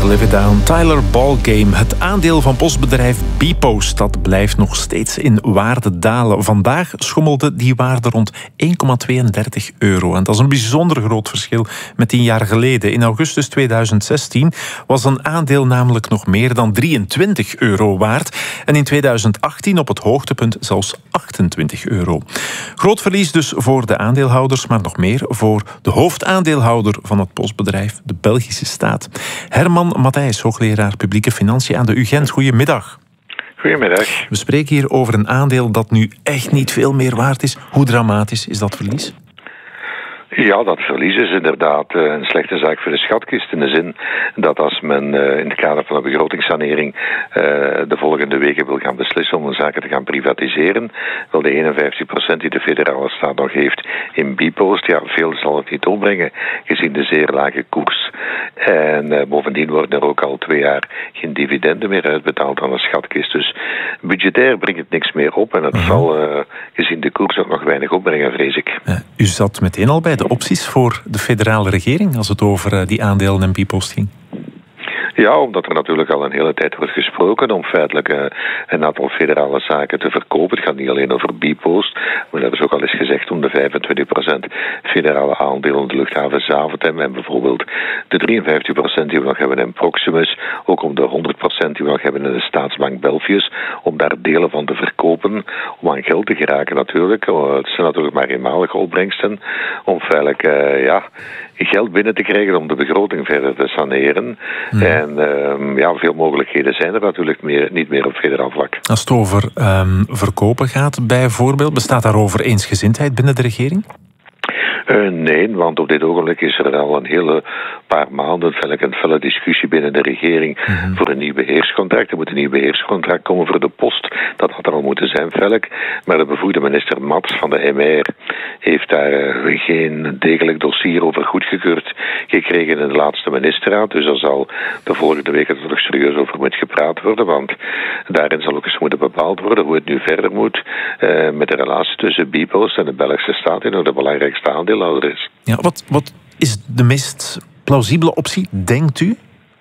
Live It Down, Tyler Ballgame. Het aandeel van postbedrijf bpost dat blijft nog steeds in waarde dalen. Vandaag schommelde die waarde rond €1,32. En dat is een bijzonder groot verschil met 10 jaar geleden. In augustus 2016 was een aandeel namelijk nog meer dan €23 waard. En in 2018 op het hoogtepunt zelfs €28. Groot verlies dus voor de aandeelhouders, maar nog meer voor de hoofdaandeelhouder van het postbedrijf, de Belgische staat. Herman Matthijs, hoogleraar publieke financiën aan de UGent. Goedemiddag. Goedemiddag. We spreken hier over een aandeel dat nu echt niet veel meer waard is. Hoe dramatisch is dat verlies? Ja, dat verlies is inderdaad een slechte zaak voor de schatkist. In de zin dat als men in het kader van een begrotingssanering de volgende weken wil gaan beslissen om een zaken te gaan privatiseren, wel de 51% die de federale staat nog heeft in bpost, ja, veel zal het niet opbrengen, gezien de zeer lage koers. En bovendien worden er ook al 2 jaar geen dividenden meer uitbetaald aan de schatkist. Dus budgetair brengt het niks meer op en het zal gezien de koers ook nog weinig opbrengen, vrees ik. U zat meteen al bij de opties voor de federale regering als het over die aandelen en bpost ging? Ja, omdat er natuurlijk al een hele tijd wordt gesproken om feitelijk een aantal federale zaken te verkopen. Het gaat niet alleen over bpost, maar dat is ook al eens gezegd om de 25% federale aandelen in de luchthaven Zaventem en bijvoorbeeld de 53% die we nog hebben in Proximus, ook om de 100% die we nog hebben in de Staatsbank Belfius, om daar delen van te verkopen, om aan geld te geraken natuurlijk. Het zijn natuurlijk maar eenmalige opbrengsten, om feitelijk geld binnen te krijgen om de begroting verder te saneren. En veel mogelijkheden zijn er natuurlijk niet meer op federaal vlak. Als het over verkopen gaat bijvoorbeeld, bestaat daarover eensgezindheid binnen de regering? Nee, want op dit ogenblik is er al een hele paar maanden een felle discussie binnen de regering voor een nieuw beheerscontract. Er moet een nieuw beheerscontract komen voor de post. Dat had er al moeten zijn, feitelijk. Maar de bevoegde minister Mats van de MR heeft daar geen degelijk dossier over goedgekeurd gekregen in de laatste ministerraad. Dus daar zal de volgende week er toch serieus over moet gepraat worden, want daarin zal ook eens moeten bepaald worden hoe het nu verder moet met de relatie tussen bpost en de Belgische staat, die nog de belangrijkste aandeelhouder is. Ja, wat is de meest plausibele optie, denkt u?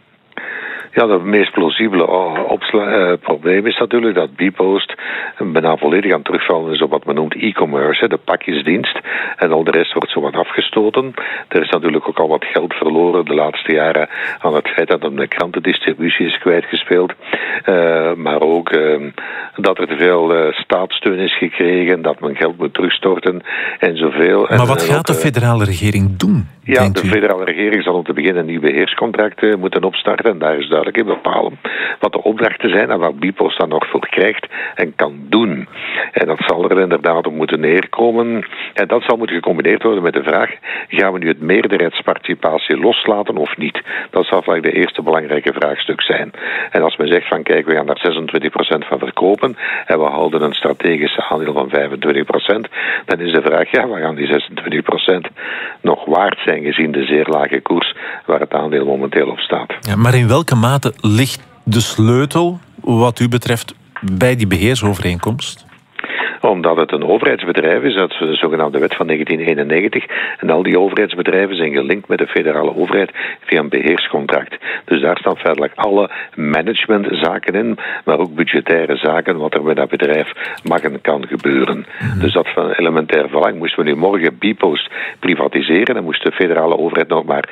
Ja, de meest plausibele probleem is natuurlijk dat bpost bijna volledig aan terugvallen is op wat men noemt e-commerce, de pakjesdienst. En al de rest wordt zo wat afgestoten. Er is natuurlijk ook al wat geld verloren de laatste jaren aan het feit dat de krantendistributie is kwijtgespeeld. Maar ook dat er te veel staatssteun is gekregen, dat men geld moet terugstorten en zoveel. Maar wat gaat de federale regering doen? Ja, de federale regering zal om te beginnen een nieuw beheerscontract moeten opstarten. En daar is duidelijk in bepalen wat de opdrachten zijn en wat bpost dan nog voor krijgt en kan doen. En dat zal er inderdaad op moeten neerkomen. En dat zal moeten gecombineerd worden met de vraag, gaan we nu het meerderheidsparticipatie loslaten of niet? Dat zal vaak de eerste belangrijke vraagstuk zijn. En als men zegt van kijk, we gaan daar 26% van verkopen en we houden een strategische aandeel van 25%, dan is de vraag, ja, waar gaan die 26% nog waard zijn gezien de zeer lage koers waar het aandeel momenteel op staat. Ja, maar in welke mate ligt de sleutel, wat u betreft, bij die beheersovereenkomst? Omdat het een overheidsbedrijf is, dat is de zogenaamde wet van 1991. En al die overheidsbedrijven zijn gelinkt met de federale overheid via een beheerscontract. Dus daar staan feitelijk alle managementzaken in, maar ook budgettaire zaken, wat er bij dat bedrijf mag en kan gebeuren. Dus dat is van elementair belang. Moesten we nu morgen bpost privatiseren, dan moest de federale overheid nog maar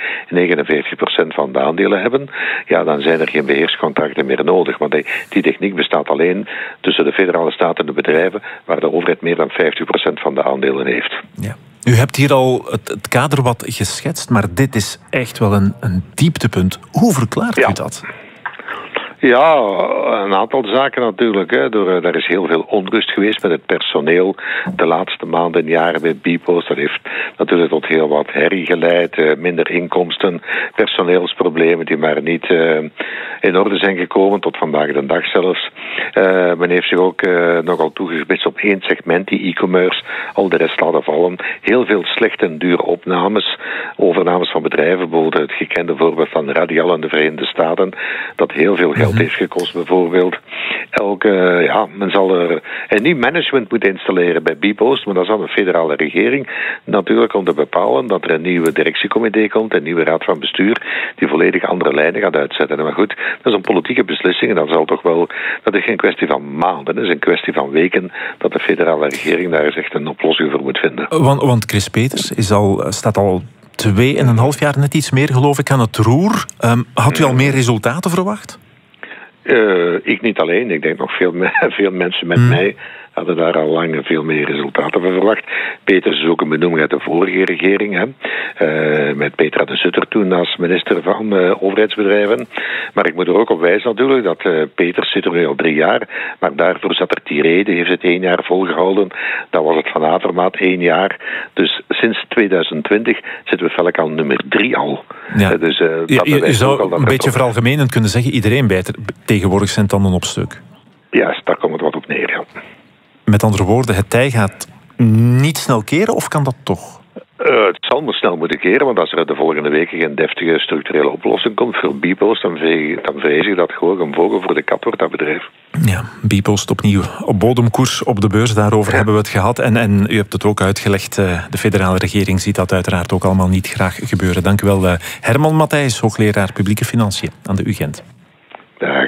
49% van de aandelen hebben, ja, dan zijn er geen beheerscontracten meer nodig. Want die techniek bestaat alleen tussen de federale staat en de bedrijven, waar de overheid meer dan 50% van de aandelen heeft. Ja. U hebt hier al het kader wat geschetst, maar dit is echt wel een dieptepunt. Hoe verklaart u dat? Ja, een aantal zaken natuurlijk. Er is heel veel onrust geweest met het personeel de laatste maanden en jaren bij bpost. Dat heeft natuurlijk tot heel wat herrie geleid, minder inkomsten, personeelsproblemen die maar niet in orde zijn gekomen, tot vandaag de dag zelfs. Men heeft zich ook nogal toegespitst op één segment, die e-commerce, al de rest laten vallen. Heel veel slechte en dure overnames van bedrijven, bijvoorbeeld het gekende voorbeeld van Radial in de Verenigde Staten, dat heel veel geld geld heeft gekost bijvoorbeeld. Men zal er een nieuw management moeten installeren bij bpost, maar dat is aan de federale regering natuurlijk om te bepalen dat er een nieuwe directiecomité komt, een nieuwe raad van bestuur, die volledig andere lijnen gaat uitzetten. Maar goed, dat is een politieke beslissing en dat is geen kwestie van maanden, dat is een kwestie van weken dat de federale regering daar eens echt een oplossing voor moet vinden. Want Chris Peters staat al 2,5 jaar, net iets meer geloof ik, aan het roer. Had u al meer resultaten verwacht? Ik niet alleen. Ik denk nog veel mensen met mij hadden daar al lang veel meer resultaten van verwacht. Peters is ook een benoeming uit de vorige regering. Met Petra de Sutter toen als minister van overheidsbedrijven. Maar ik moet er ook op wijzen natuurlijk dat Peters zit er nu al 3 jaar. Maar daarvoor zat er Tirede, heeft het 1 jaar volgehouden. Dan was het Van Avermaat 1 jaar. Dus sinds 2020 zitten we feitelijk al nummer 3 al. Ja. Je zou een beetje veralgemenend kunnen zeggen, iedereen bijt tegenwoordig zijn tanden op stuk. Ja, daar komt het wat op neer, ja. Met andere woorden, het tij gaat niet snel keren, of kan dat toch? Het zal maar snel moeten keren, want als er de volgende weken geen deftige structurele oplossing komt voor bpost, dan vrees ik dat gewoon een vogel voor de kat wordt, dat bedrijf. Ja, bpost opnieuw op bodemkoers op de beurs, daarover hebben we het gehad. En u hebt het ook uitgelegd, de federale regering ziet dat uiteraard ook allemaal niet graag gebeuren. Dank u wel, Herman Matthijs, hoogleraar publieke financiën aan de UGent. Dag.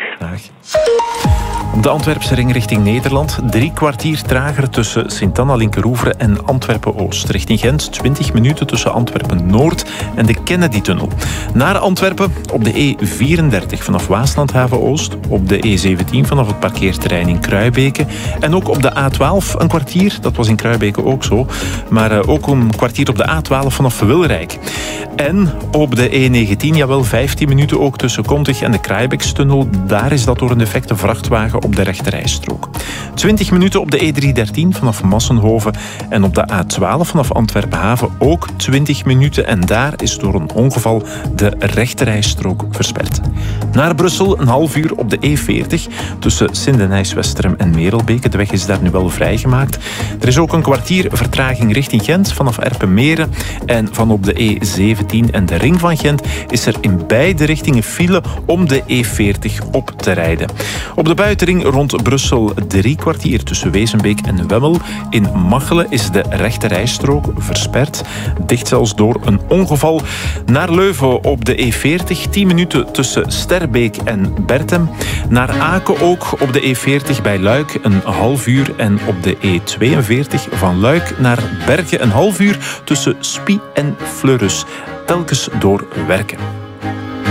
Op de Antwerpse ring richting Nederland 3 kwartier trager tussen Sint-Anna-Linkeroevre en Antwerpen-Oost. Richting Gent 20 minuten tussen Antwerpen-Noord en de Kennedy-tunnel. Naar Antwerpen op de E34 vanaf Waaslandhaven-Oost, op de E17 vanaf het parkeerterrein in Kruibeke en ook op de A12 een kwartier, dat was in Kruibeke ook zo, maar ook een kwartier op de A12 vanaf Wilrijk. En op de E19, jawel 15 minuten ook tussen Kontig en de Kraaibeekstunnel. Daar is dat door een defecte vrachtwagen op de rechterrijstrook. 20 minuten op de E313 vanaf Massenhoven en op de A12 vanaf Antwerpen-Haven ook 20 minuten. En daar is door een ongeval de rechterrijstrook versperd. Naar Brussel een half uur op de E40 tussen Sint-Denijs-Westerem en Merelbeke. De weg is daar nu wel vrijgemaakt. Er is ook een kwartier vertraging richting Gent vanaf Erpenmeren. En van op de E17 en de ring van Gent is er in beide richtingen file om de E40 op te rijden. Op de buitenring rond Brussel 3 kwartier tussen Wezenbeek en Wemmel. In Machelen is de rechterrijstrook versperd. Dicht zelfs door een ongeval. Naar Leuven op de E40 10 minuten tussen Sterbeek en Bertem. Naar Aken ook op de E40 bij Luik een half uur. En op de E42 van Luik naar Bergen een half uur tussen Spie en Fleurus. Telkens door werken.